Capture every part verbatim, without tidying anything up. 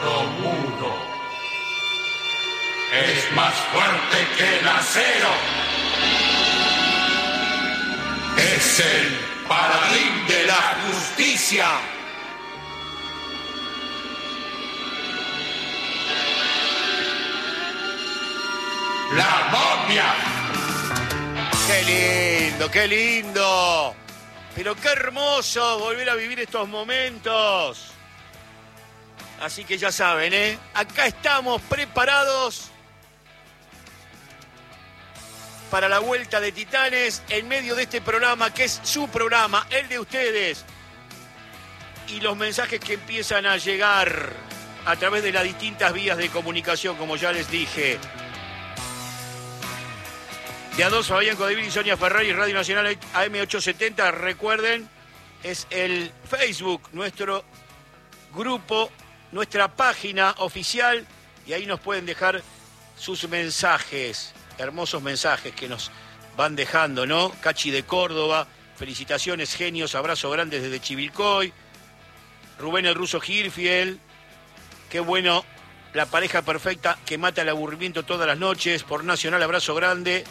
sordo mudo. Es más fuerte que el acero. Es el paladín de la justicia. La momia. ¡Qué lindo, qué lindo! Pero qué hermoso volver a vivir estos momentos. Así que ya saben, ¿eh? Acá estamos preparados para la vuelta de Titanes en medio de este programa, que es su programa, el de ustedes. Y los mensajes que empiezan a llegar a través de las distintas vías de comunicación, como ya les dije. De A dos, Fabián Codevil y Sonia Ferrari, Radio Nacional A M ochocientos setenta. Recuerden, es el Facebook, nuestro grupo, nuestra página oficial, y ahí nos pueden dejar sus mensajes, hermosos mensajes que nos van dejando, ¿no? Cachi de Córdoba, felicitaciones, genios, abrazo grande desde Chivilcoy. Rubén el Ruso Hirfield, qué bueno, la pareja perfecta que mata el aburrimiento todas las noches. Por Nacional, abrazo grande.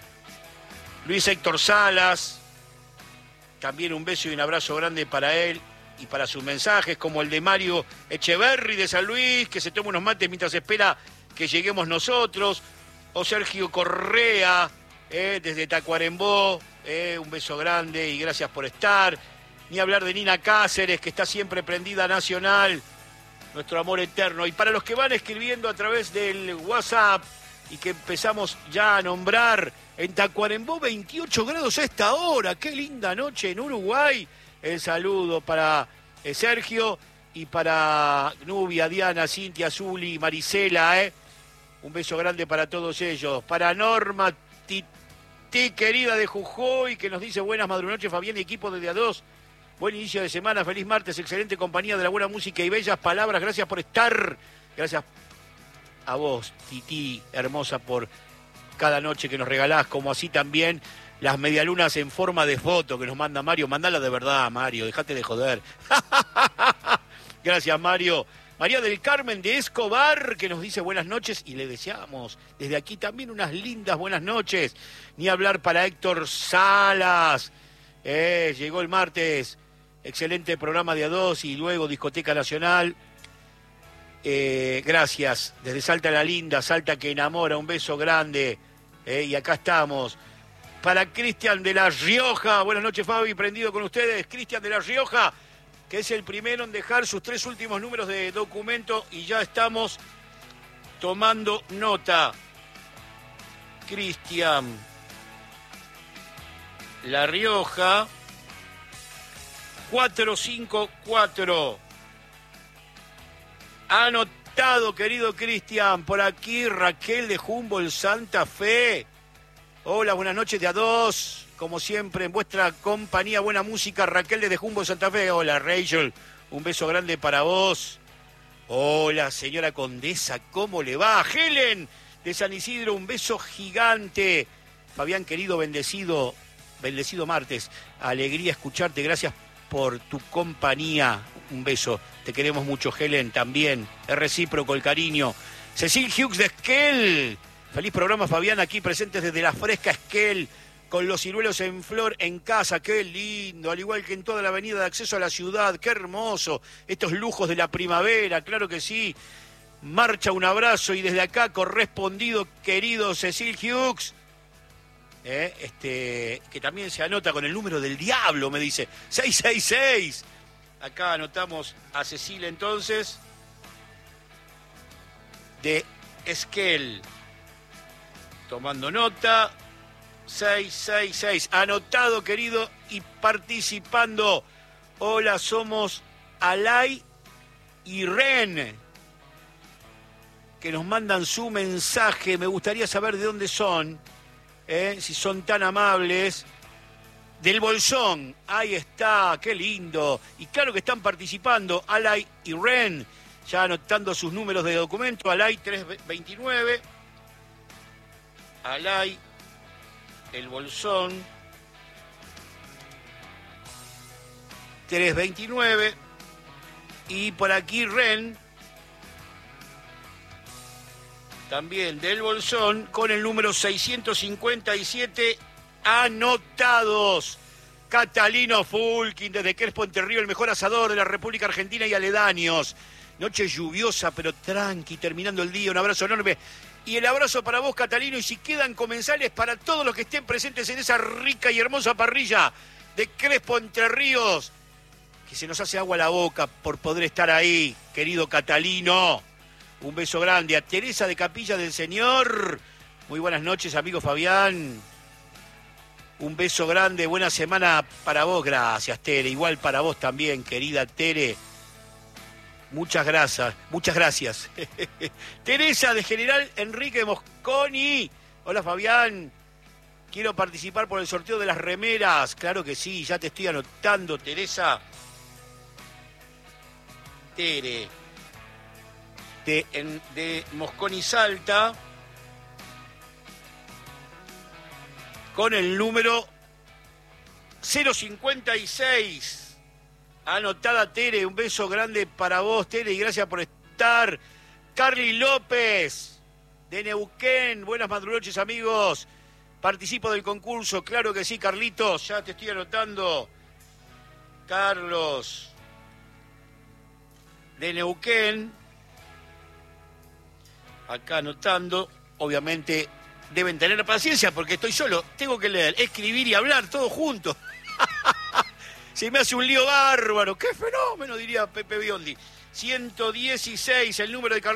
Luis Héctor Salas, también un beso y un abrazo grande para él y para sus mensajes, como el de Mario Echeverry de San Luis, que se toma unos mates mientras espera que lleguemos nosotros, o Sergio Correa, eh, desde Tacuarembó, eh, un beso grande y gracias por estar. Ni hablar de Nina Cáceres, que está siempre prendida a Nacional, nuestro amor eterno. Y para los que van escribiendo a través del WhatsApp y que empezamos ya a nombrar, en Tacuarembó veintiocho grados a esta hora, qué linda noche en Uruguay. El saludo para eh, Sergio y para Nubia, Diana, Cintia, Zuli, Marisela, ¿eh? Un beso grande para todos ellos. Para Norma, Titi, querida de Jujuy, que nos dice buenas madrunoches, Fabián y equipo de A dos. Buen inicio de semana, feliz martes, excelente compañía de la buena música y bellas palabras. Gracias por estar. Gracias a vos, Titi, hermosa, por cada noche que nos regalás, como así también las medialunas en forma de foto que nos manda Mario. Mandala de verdad, Mario, dejate de joder. Gracias, Mario. María del Carmen de Escobar, que nos dice buenas noches y le deseamos desde aquí también unas lindas buenas noches. Ni hablar para Héctor Salas. Eh, llegó el martes, excelente programa de A dos y luego Discoteca Nacional. Eh, gracias, desde Salta la Linda, Salta que enamora, un beso grande. Eh, y acá estamos. Para Cristian de La Rioja, buenas noches, Fabi, prendido con ustedes. Cristian de La Rioja, que es el primero en dejar sus tres últimos números de documento y ya estamos tomando nota. Cristian La Rioja, cuatro cinco cuatro. Anotado, querido Cristian. Por aquí Raquel de Humboldt, Santa Fe. Hola, buenas noches de A dos. Como siempre, en vuestra compañía, buena música. Raquel de Humboldt, Santa Fe. Hola, Rachel. Un beso grande para vos. Hola, señora Condesa. ¿Cómo le va? Helen de San Isidro. Un beso gigante. Fabián, querido, bendecido. Bendecido martes. Alegría escucharte. Gracias por tu compañía. Un beso. Te queremos mucho, Helen, también. Es recíproco el cariño. Cecil Hughes de Esquel. Feliz programa, Fabián, aquí presentes desde la fresca Esquel, con los ciruelos en flor en casa. Qué lindo, al igual que en toda la avenida de acceso a la ciudad. Qué hermoso. Estos lujos de la primavera, claro que sí. Marcha, un abrazo y desde acá correspondido, querido Cecil Hughes. Eh, este, que también se anota con el número del diablo, me dice. seis seis seis. Acá anotamos a Cecilia entonces, de Esquel. Tomando nota, seis seis seis. Anotado, querido, y participando. Hola, somos Alay y Ren, que nos mandan su mensaje. Me gustaría saber de dónde son, eh, si son tan amables. Del Bolsón, ahí está, qué lindo. Y claro que están participando, Alay y Ren, ya anotando sus números de documento. Alay trescientos veintinueve, Alay, el Bolsón, trescientos veintinueve, y por aquí Ren, también del Bolsón, con el número seiscientos cincuenta y siete anotados. Catalino Fulkin, desde Crespo, Entre Ríos, el mejor asador de la República Argentina y aledaños. Noche lluviosa, pero tranqui, terminando el día. Un abrazo enorme. Y el abrazo para vos, Catalino. Y si quedan comensales, para todos los que estén presentes en esa rica y hermosa parrilla de Crespo, Entre Ríos, que se nos hace agua a la boca por poder estar ahí, querido Catalino. Un beso grande a Teresa de Capilla del Señor. Muy buenas noches, amigo Fabián. Un beso grande, buena semana para vos. Gracias, Tere. Igual para vos también, querida Tere. Muchas gracias, muchas gracias. Teresa de General Enrique Mosconi. Hola, Fabián. Quiero participar por el sorteo de las remeras. Claro que sí, ya te estoy anotando, Teresa. Tere. De, en, de Mosconi Salta. Con el número cero cincuenta y seis. Anotada, Tere. Un beso grande para vos, Tere, y gracias por estar. Carly López, de Neuquén. Buenas madrugoches, amigos. Participo del concurso. Claro que sí, Carlitos. Ya te estoy anotando. Carlos, de Neuquén. Acá anotando. Obviamente deben tener paciencia porque estoy solo. Tengo que leer, escribir y hablar todo junto. Se me hace un lío bárbaro. ¡Qué fenómeno!, diría Pepe Biondi. ciento dieciséis, el número de Carlos.